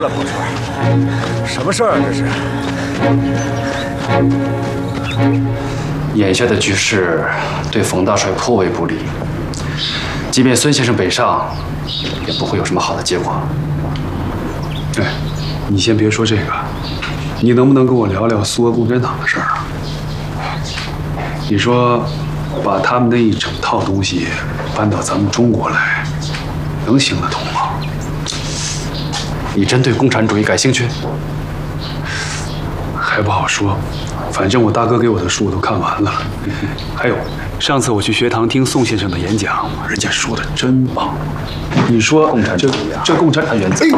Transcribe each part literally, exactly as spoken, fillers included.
了，宝川，什么事儿啊？这是？ 眼下的局势对冯大帅颇为不利，即便孙先生北上，也不会有什么好的结果。 哎，你先别说这个，你能不能跟我聊聊苏俄共产党的事儿啊？你说，把他们那一整套东西搬到咱们中国来，能行得通吗？ 你真对共产主义感兴趣？ 还不好说，反正我大哥给我的书我都看完了。还有，上次我去学堂听宋先生的演讲，人家说的真棒。你说共产主义啊， 这共产党原则，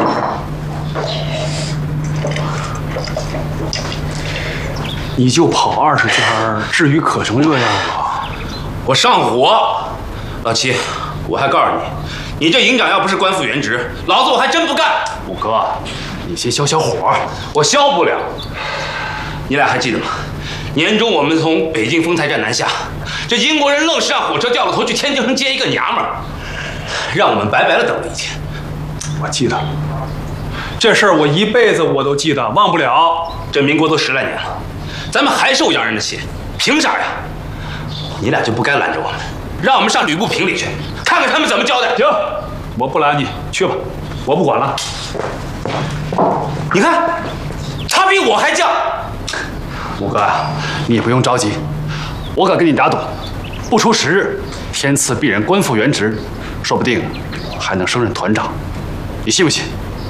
你就跑二十圈，至于可成这样吗？ 我上火，老七，我还告诉你。 你这营长要不是官复原职，老子我还真不干。 五哥，你先消消火， 我消不了。你俩还记得吗？年中我们从北京丰台站南下，这英国人愣是让火车掉了头去天津城接一个娘们儿，让我们白白的等了一天。 我记得，这事儿我一辈子我都记得，忘不了。 这民国都十来年了，咱们还受洋人的气，凭啥呀？你俩就不该拦着我们，让我们上吕布平里去。 看看他们怎么交代。 行，我不拦你，去吧，我不管了。 你看，他比我还犟。 五哥啊，你也不用着急，我敢跟你打赌，不出十日，天赐鄙人官复原职，说不定还能升任团长，你信不信？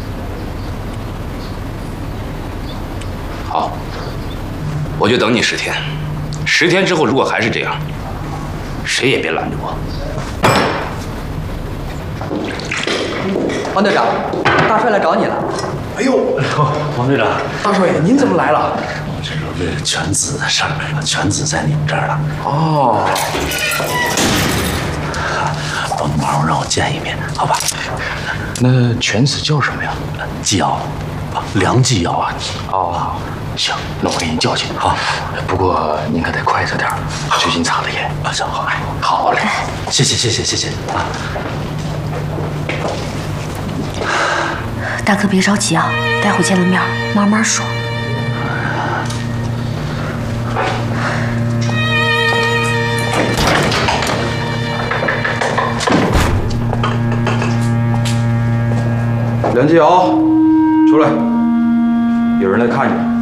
好，我就等你十天。十天之后，如果还是这样，谁也别拦着我。 王队长，大帅来找你了。 哎呦，王队长， 大少爷，您怎么来了？ 这是为了犬子的事儿，犬子在你们这儿了。 哦， 帮个忙，让我见一面，好吧？ 那犬子叫什么呀？ 纪瑶，梁纪瑶啊。 哦，行，那我给您叫去。好，不过您可得快着点儿，最近查的严。 啊，行，好，好嘞，谢谢，谢谢，谢谢啊。 大哥别着急啊，待会见了面慢慢说。 梁继尧，出来，有人来看你。